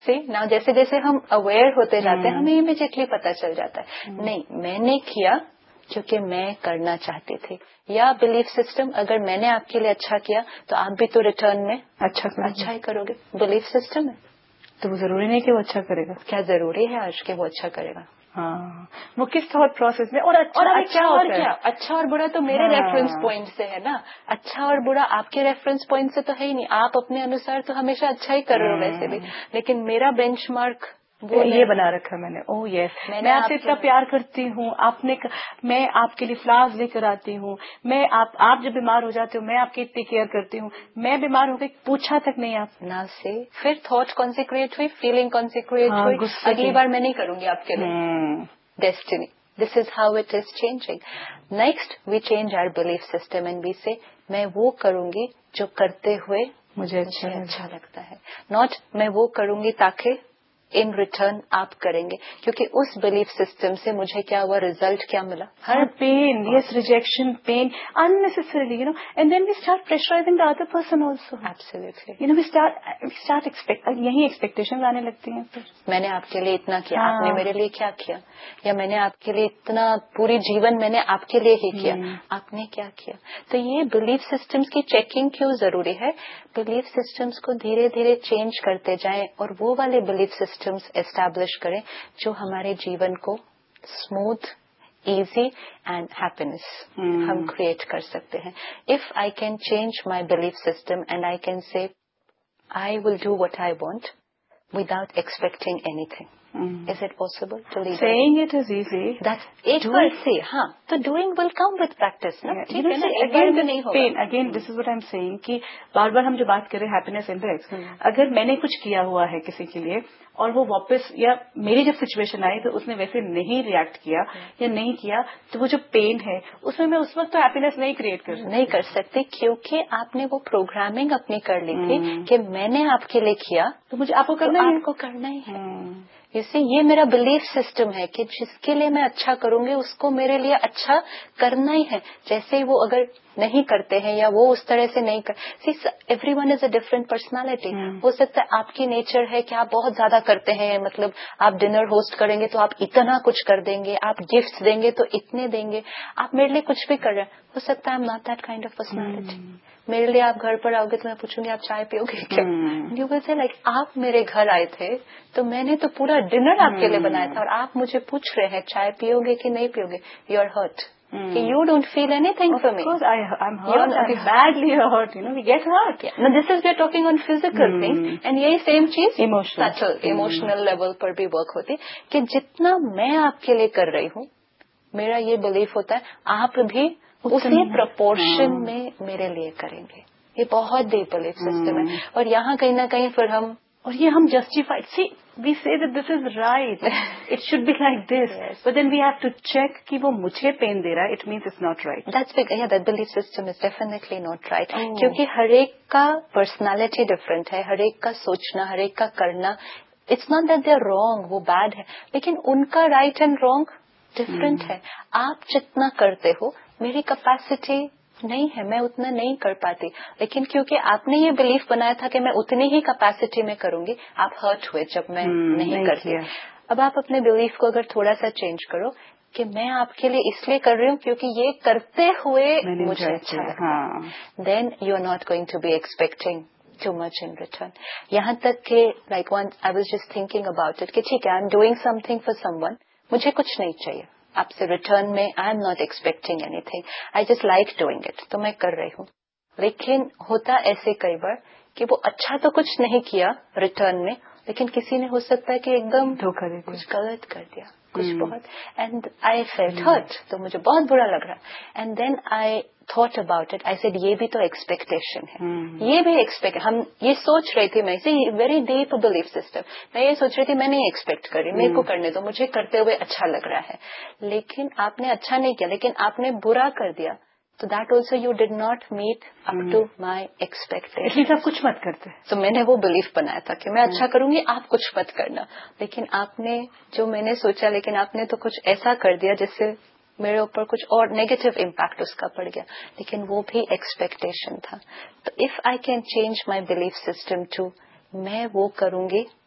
सी ना, जैसे जैसे हम अवेयर होते जाते हैं हमें इमीडिएटली पता चल जाता है नहीं मैंने किया क्योंकि मैं करना चाहती थी। या बिलीफ सिस्टम, अगर मैंने आपके लिए अच्छा किया तो आप भी तो रिटर्न में अच्छा ही करोगे। बिलीफ सिस्टम है तो वो जरूरी नहीं कि वो अच्छा करेगा। क्या जरूरी है आज के वो अच्छा करेगा? हाँ, वो किस थॉट प्रोसेस में और अच्छा और क्या अच्छा और बुरा तो मेरे रेफरेंस पॉइंट से है ना। अच्छा और बुरा आपके रेफरेंस पॉइंट से तो है ही नहीं। आप अपने अनुसार तो हमेशा अच्छा ही कर रहे हो वैसे भी, लेकिन मेरा बेंचमार्क वो ये बना रखा मैंने। ओह यस, मैं आपसे इतना प्यार करती हूँ, मैं आपके लिए फ्लावर्स लेकर आती हूँ, मैं आप जब बीमार हो जाते हो मैं आपकी इतनी केयर करती हूँ, मैं बीमार हो गई पूछा तक नहीं आप ना से। फिर थॉट कौन सी क्रिएट हुई, फीलिंग कौन सी क्रिएट हुई, अगली बार मैं नहीं करूंगी आपके लिए। Destiny, this is how it is changing. Next we change our belief system and we से मैं वो करूंगी जो करते हुए मुझे अच्छा लगता है, नॉट मैं वो करूंगी ताकि इन रिटर्न आप करेंगे। क्योंकि उस बिलीफ सिस्टम से मुझे क्या हुआ, रिजल्ट क्या मिला, हर pen, yes, rejection, pen unnecessarily, and then we start pressurizing the other person also. Absolutely. We start यही एक्सपेक्टेशंस आने लगती हैं। फिर मैंने आपके लिए इतना किया, आपने मेरे लिए क्या किया, या मैंने आपके लिए इतना पूरी जीवन मैंने आपके लिए ही किया, आपने क्या किया। तो ये बिलीफ सिस्टम्स की चेकिंग क्यों जरूरी है। बिलीफ सिस्टम्स को धीरे धीरे चेंज करते जाएं और वो वाले बिलीफ सिस्टम्स एस्टैब्लिश करें जो हमारे जीवन को स्मूथ, easy and happiness हम क्रिएट कर सकते हैं। If I can change my belief system and I can say I will do what I want without expecting anything. Is it possible to leave? Saying it is easy. That's एक बार से, हाँ, तो doing will come with practice, ना? ठीक है ना, एक बार में नहीं होगा। Again, this is what I'm saying कि बार बार हम जो बात कर रहे हैं happiness index, अगर मैंने कुछ किया हुआ है किसी के लिए और वो वापस या मेरी जब सिचुएशन आई तो उसने वैसे नहीं रिएक्ट किया या नहीं किया, तो वो जो पेन है उसमें मैं उस वक्त तो हैप्पीनेस नहीं कर सकती क्योंकि आपने वो प्रोग्रामिंग अपनी कर ली थी कि मैंने आपके लिए किया तो मुझे आपको करना ही है। इसे ये मेरा बिलीफ सिस्टम है कि जिसके लिए मैं अच्छा करूंगी उसको मेरे लिए अच्छा करना ही है। जैसे ही वो अगर नहीं करते हैं या वो उस तरह से नहीं कर, everyone is a different personality. हो सकता है आपकी नेचर है कि आप बहुत ज्यादा करते हैं, मतलब आप डिनर होस्ट करेंगे तो आप इतना कुछ कर देंगे, आप गिफ्ट्स देंगे तो इतने देंगे, आप मेरे लिए कुछ भी कर रहे हैं। हो सकता है I am not that kind of personality. मेरे लिए आप घर पर आओगे तो मैं पूछूंगी आप चाय पियोगे क्या? यू विल से लाइक आप मेरे घर आए थे तो मैंने तो पूरा डिनर आपके लिए बनाया था और आप मुझे पूछ रहे हैं चाय पियोगे कि नहीं पियोगे। यू आर हर्ट कि you don't feel anything for me. Of course, I'm hurt. I'm badly hurt. We get hurt. Yeah. Now this is we are talking on physical things, and यही same चीज subtle, emotional level पर भी work होती कि जितना मैं आपके लिए कर रही हूँ, मेरा ये belief होता है आप भी उसी proportion में मेरे लिए करेंगे। ये बहुत deep belief system है और यहाँ कहीं ना कहीं फिर हम justify. See, we say that this is right. It should be like this. Yes. But then we have to check कि वो मुझे pain दे रहा है. It means it's not right. That belief system is definitely not right. क्योंकि हर एक का personality different है, हर एक का सोचना, हर एक का करना. It's not that they're wrong, वो bad है, लेकिन उनका right and wrong different है. आप जितना करते हो, मेरी capacity नहीं है, मैं उतना नहीं कर पाती, लेकिन क्योंकि आपने ये बिलीफ बनाया था कि मैं उतनी ही कैपेसिटी में करूंगी, आप हर्ट हुए जब मैं नहीं करती। अब आप अपने बिलीफ को अगर थोड़ा सा चेंज करो कि मैं आपके लिए इसलिए कर रही हूँ क्योंकि ये करते हुए मुझे अच्छा लगता है, then you are not going to be expecting too much in return. यहाँ तक कि like once I was just thinking about it कि ठीक है, I'm doing something for someone, मुझे कुछ नहीं चाहिए आपसे रिटर्न में, I am not expecting anything, I just like doing it, तो मैं कर रही हूँ। लेकिन होता ऐसे कई बार कि वो अच्छा तो कुछ नहीं किया रिटर्न में, लेकिन किसी ने हो सकता है कि एकदम धोखा दे कुछ गलत कर दिया, कुछ बहुत, एंड आई फेल्ट हर्ट, तो मुझे बहुत बुरा लग रहा। And then I thought about it, I said ये भी तो एक्सपेक्टेशन है, ये भी एक्सपेक्ट, हम ये सोच रही थी, मैं वेरी डीप बिलीफ सिस्टम, मैं ये सोच रही थी मैं नहीं एक्सपेक्ट कर रही, मेरे को करने दो, मुझे करते हुए अच्छा लग रहा है, लेकिन आपने अच्छा नहीं किया, लेकिन आपने बुरा कर दिया, तो that also you did not meet up to my expectation. इसलिए आप कुछ मत करते। तो मैंने वो बिलीफ बनाया था कि मैं अच्छा करूंगी, आप कुछ मत करना, लेकिन आपने जो मैंने सोचा, लेकिन आपने तो कुछ ऐसा कर दिया जिससे मेरे ऊपर कुछ और नेगेटिव इम्पैक्ट उसका पड़ गया, लेकिन वो भी एक्सपेक्टेशन था। तो if I can change my belief system to मैं वो करूंगी